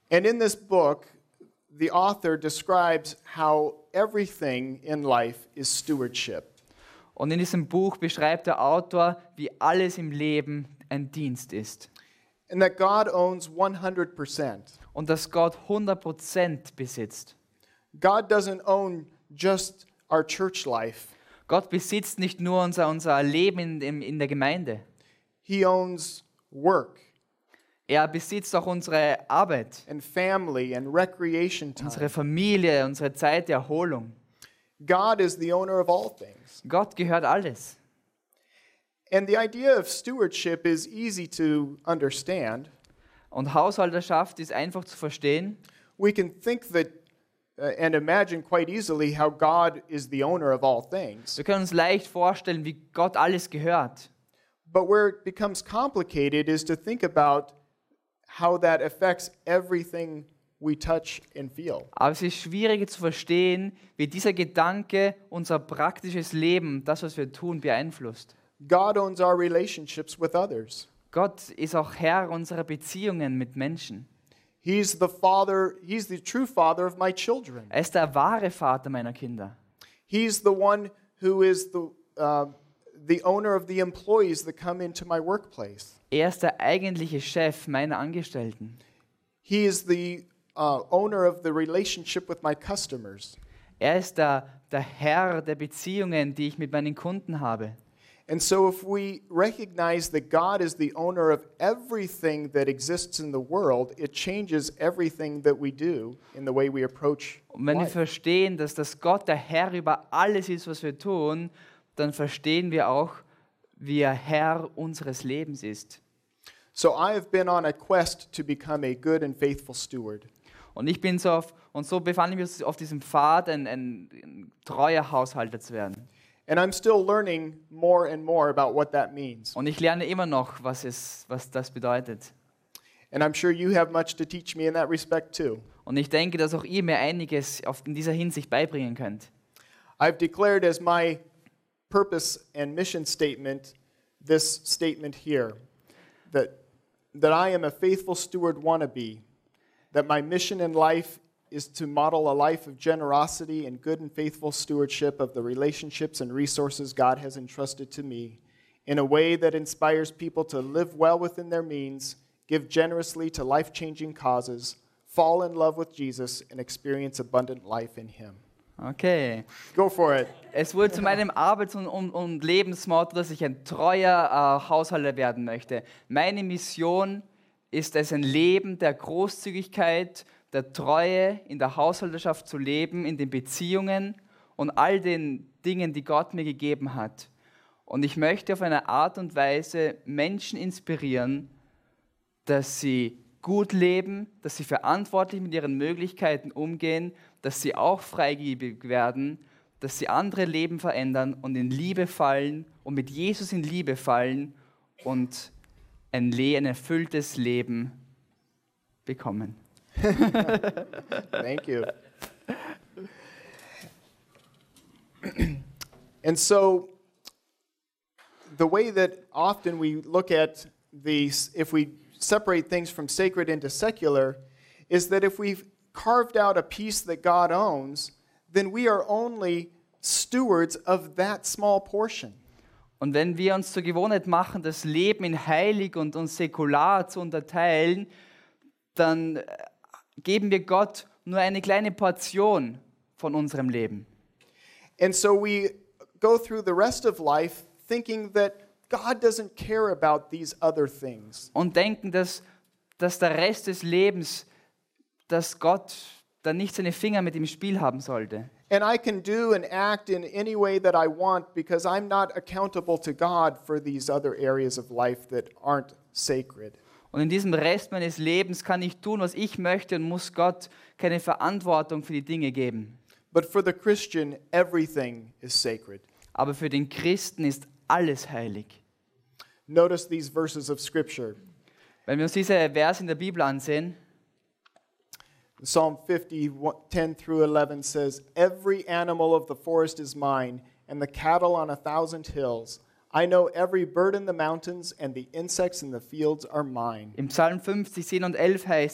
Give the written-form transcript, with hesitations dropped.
And in this book, the author describes how everything in life is stewardship. Und in diesem Buch beschreibt der Autor, wie alles im Leben ein Dienst ist. And that God owns 100%. Und dass Gott 100% besitzt. God doesn't own just our church life. Gott besitzt nicht nur unser Leben in der Gemeinde. He owns work Er besitzt auch unsere Arbeit, and family and recreation unsere time. Familie, unsere Zeit der Erholung. God is the owner of all things. Gott gehört alles. And the idea of stewardship is easy to understand. Und Haushalterschaft ist einfach zu verstehen. We can think that and imagine quite easily how God is the owner of all things. Wir können uns leicht vorstellen, wie Gott alles gehört. But where it becomes complicated is to think about how that affects everything we touch and feel. Aber es ist schwieriger zu verstehen, wie dieser Gedanke unser praktisches Leben, das, was wir tun, beeinflusst. God owns our relationships with others. Gott ist auch Herr unserer Beziehungen mit Menschen. He's the true father of my children. Er ist der wahre Vater meiner Kinder. He's the one who is the owner of the employees that come into my workplace. Er ist der eigentliche Chef meiner Angestellten. He is the owner of the relationship with my customers. Er ist der Herr der Beziehungen, die ich mit meinen Kunden habe. And so if we recognize that God is the owner of everything that exists in the world, it changes everything that we do in the way we approach Und wenn wir life. verstehen, dass Gott der Herr über alles ist, was wir tun, dann verstehen wir auch, wie er Herr unseres Lebens ist. So I have been on a quest to become a good and faithful steward. Und so befand ich mich auf diesem Pfad, ein treuer Haushalter zu werden. And I'm still learning more and more about what that means. Und ich lerne immer noch, was das bedeutet. And I'm sure you have much to teach me in that respect too. Und ich denke, dass auch ihr mir einiges in dieser Hinsicht beibringen könnt. I've declared as my purpose and mission statement this statement here, that I am a faithful steward wannabe, that my mission in life is to model a life of generosity and good and faithful stewardship of the relationships and resources God has entrusted to me in a way that inspires people to live well within their means, give generously to life-changing causes, fall in love with Jesus, and experience abundant life in Him. Okay. Go for it. Es wurde zu meinem Arbeits- und Lebensmotto, dass ich ein treuer Haushalter werden möchte. Meine Mission ist es, ein Leben der Großzügigkeit, der Treue in der Haushalterschaft zu leben, in den Beziehungen und all den Dingen, die Gott mir gegeben hat. Und ich möchte auf eine Art und Weise Menschen inspirieren, dass sie gut leben, dass sie verantwortlich mit ihren Möglichkeiten umgehen, dass sie auch freigebig werden, dass sie andere Leben verändern und in Liebe fallen und mit Jesus in Liebe fallen und ein erfülltes Leben bekommen. Thank you. And so, the way that often we look at these, if we separate things from sacred into secular, is that if we've carved out a piece that God owns, then we are only stewards of that small portion. Und wenn wir uns zur Gewohnheit machen, das Leben in heilig und säkular zu unterteilen, dann geben wir Gott nur eine kleine Portion von unserem Leben. And so we go through the rest of life thinking that God doesn't care about these other things. Und denken, dass der Rest des Lebens, dass Gott dann nicht seine Finger mit im Spiel haben sollte. And I can do and act in any way that I want because I'm not accountable to God for these other areas of life that aren't sacred. Und in diesem Rest meines Lebens kann ich tun, was ich möchte und muss Gott keine Verantwortung für die Dinge geben. But for the Christian, everything is sacred. Aber für den Christen ist alles heilig. Notice these verses of Scripture. Wenn wir uns diese Verse in der Bibel ansehen, Psalm 50, 10 through 11 says, "Every animal of the forest is mine, and the cattle on 1,000 hills. I know every bird in the mountains, and the insects in the fields are mine." im Psalm 50, 10 und 11 heißt